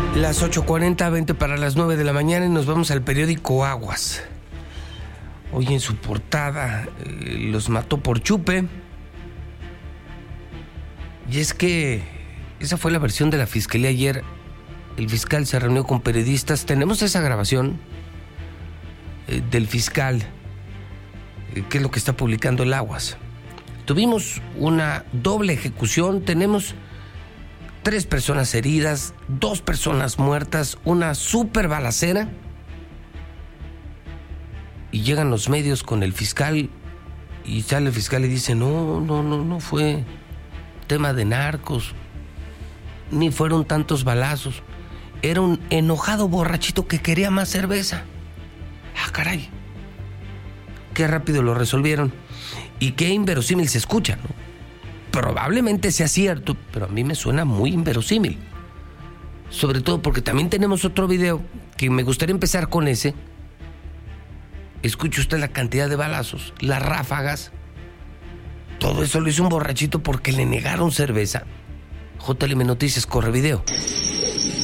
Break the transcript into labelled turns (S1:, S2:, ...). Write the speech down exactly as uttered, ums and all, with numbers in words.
S1: Las ocho cuarenta, veinte para las nueve de la mañana, y nos vamos al periódico Aguas. Hoy en su portada, eh, los mató por chupe. Y es que esa fue la versión de la fiscalía ayer. El fiscal se reunió con periodistas. Tenemos esa grabación eh, del fiscal, eh, que es lo que está publicando el Aguas. Tuvimos una doble ejecución. Tenemos tres personas heridas, dos personas muertas, una super balacera. Y llegan los medios con el fiscal y sale el fiscal y dice, no, no, no, no fue tema de narcos, ni fueron tantos balazos. Era un enojado borrachito que quería más cerveza. Ah, caray. Qué rápido lo resolvieron. Y qué inverosímil se escucha, ¿no? Probablemente sea cierto, pero a mí me suena muy inverosímil. Sobre todo porque también tenemos otro video que me gustaría empezar con ese. Escuche usted la cantidad de balazos, las ráfagas. Todo eso lo hizo un borrachito porque le negaron cerveza. J L M Noticias, corre video.